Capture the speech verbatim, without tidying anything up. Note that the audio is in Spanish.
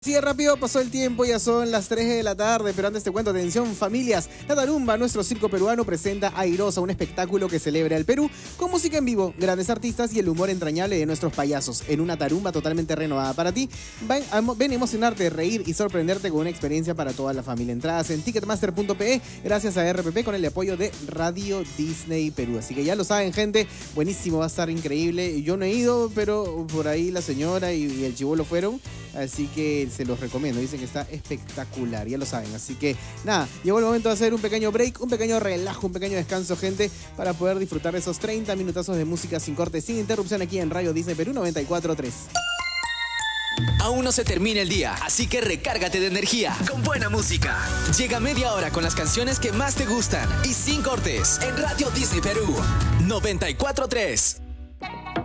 Sí, rápido pasó el tiempo, ya son las tres de la tarde, pero antes te cuento, atención familias, la Tarumba, nuestro circo peruano, presenta Airosa, un espectáculo que celebra el Perú con música en vivo, grandes artistas y el humor entrañable de nuestros payasos, en una tarumba totalmente renovada para ti. Ven a, ven a emocionarte, reír y sorprenderte con una experiencia para toda la familia. Entradas en ticketmaster punto pe, gracias a R P P con el apoyo de Radio Disney Perú. Así que ya lo saben, gente, buenísimo, va a estar increíble. Yo no he ido, pero por ahí la señora y, y el chibolo fueron, así que se los recomiendo, dicen que está espectacular, ya lo saben. Así que nada, llegó el momento de hacer un pequeño break, un pequeño relajo, un pequeño descanso, gente, para poder disfrutar de esos treinta minutazos de música sin corte, sin interrupción, aquí en Radio Disney Perú noventa y cuatro punto tres. Aún no se termina el día, así que recárgate de energía con buena música. Llega media hora con las canciones que más te gustan y sin cortes en Radio Disney Perú noventa y cuatro punto tres.